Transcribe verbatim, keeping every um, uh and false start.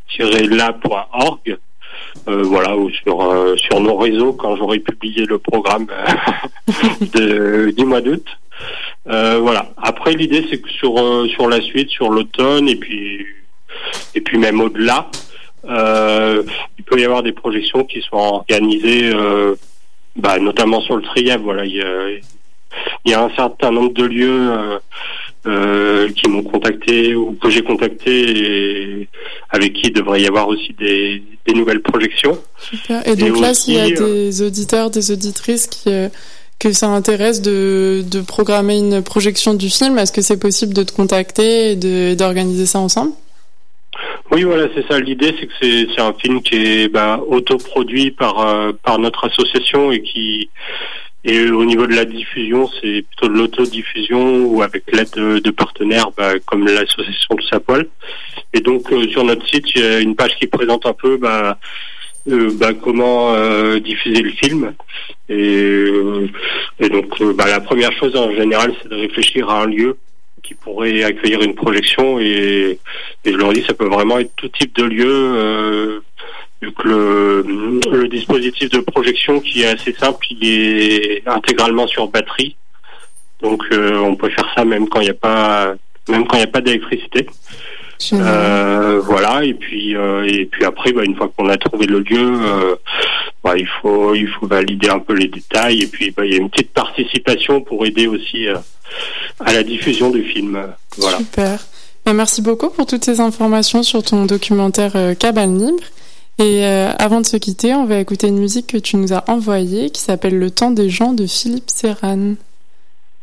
tiret la point org. Euh, voilà, ou sur euh, sur nos réseaux quand j'aurai publié le programme de, du mois d'août. Euh, voilà. Après, l'idée c'est que sur euh, sur la suite, sur l'automne et puis et puis même au-delà, euh, il peut y avoir des projections qui sont organisées, euh, bah, notamment sur le Trièvre. Voilà, il y a il y a un certain nombre de lieux euh, euh, qui m'ont contacté ou que j'ai contacté et avec qui il devrait y avoir aussi des, des nouvelles projections. Super. Et donc et là, aussi, s'il y a euh... des auditeurs, des auditrices qui euh, que ça intéresse de, de programmer une projection du film, est-ce que c'est possible de te contacter et de, d'organiser ça ensemble ? Oui, voilà, c'est ça. L'idée, c'est que c'est, c'est un film qui est bah, autoproduit par euh, par notre association et qui et au niveau de la diffusion, c'est plutôt de l'autodiffusion ou avec l'aide de, de partenaires bah, comme l'association Tous à Poil. Et donc euh, sur notre site, il y a une page qui présente un peu bah, euh, bah, comment euh, diffuser le film. Et, euh, et donc euh, bah, la première chose en général, c'est de réfléchir à un lieu qui pourrait accueillir une projection. Et, et je leur dis, ça peut vraiment être tout type de lieu. Euh, vu que le, le dispositif de projection qui est assez simple, il est intégralement sur batterie, donc euh, on peut faire ça même quand il n'y a pas, même quand il n'y a pas d'électricité. Euh, voilà, et puis euh, et puis après, bah, une fois qu'on a trouvé le lieu, euh, bah, il faut il faut valider un peu les détails et puis bah, il y a une petite participation pour aider aussi euh, à la diffusion du film. Voilà. Super. Bah, merci beaucoup pour toutes ces informations sur ton documentaire euh, Cabane Libre. Et euh, avant de se quitter, on va écouter une musique que tu nous as envoyée qui s'appelle Le temps des gens de Philippe Serran.